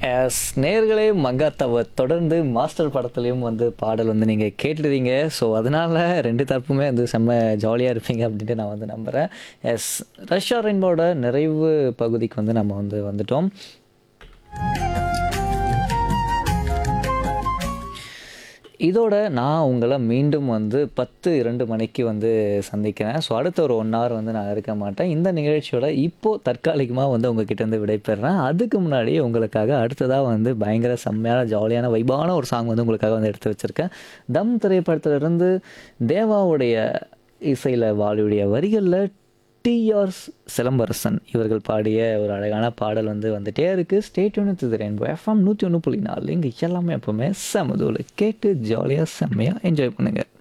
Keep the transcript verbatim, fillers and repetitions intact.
S நேர்களே மங்காத்தாவை தொடர்ந்து master படத்துலையும் வந்து பாடல் வந்து நீங்கள் கேட்டுடுவீங்க. ஸோ அதனால் ரெண்டு தரப்புமே வந்து செம்ம ஜாலியாக இருப்பீங்க அப்படின்ட்டு நான் வந்து நம்புகிறேன். எஸ் ரஷ்யா ரெயின்போட நிறைவு பகுதிக்கு வந்து நம்ம வந்து வந்துட்டோம். இதோட நான் உங்களை மீண்டும் வந்து பத்து இரண்டு மணிக்கு வந்து சந்திக்கிறேன். ஸோ அடுத்த ஒரு ஒன் ஹவர் வந்து நான் இருக்க மாட்டேன். இந்த நிகழ்ச்சியோட இப்போது தற்காலிகமாக வந்து உங்ககிட்ட வந்து விடைபெறுறேன். அதுக்கு முன்னாடி உங்களுக்காக அடுத்ததாக வந்து பயங்கர செம்மையான ஜாலியான வைபான ஒரு சாங் வந்து உங்களுக்காக வந்து எடுத்து வச்சுருக்கேன். தம் திரைப்படத்திலிருந்து தேவாவுடைய இசையில் வாலியுடைய வரிகளில் டிஆர் சிலம்பரசன் இவர்கள் பாடிய ஒரு அழகான பாடல் வந்து வந்துட்டே இருக்குது. ஸ்டேட் யூனிட் ரெயின்போ எஃப்எம் நூற்றி ஒன்று புள்ளி நாலு இங்கே எல்லாமே எப்போவுமே செமதூள் கேட்டு ஜாலியாக செம்மையாக என்ஜாய் பண்ணுங்கள்.